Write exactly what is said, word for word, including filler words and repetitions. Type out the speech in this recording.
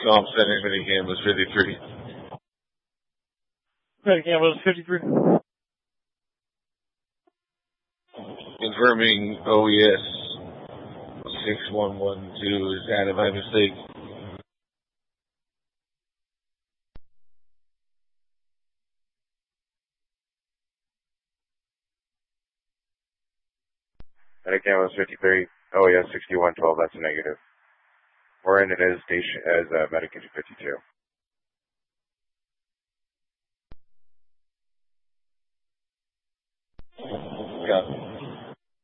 Com sending minicam was fifty-three. Minicam was fifty-three. Confirming O E S six one one two is added by mistake. Minicam was fifty-three. O E S sixty-one twelve, that's a negative. We're in it as station as uh, Medication fifty-two.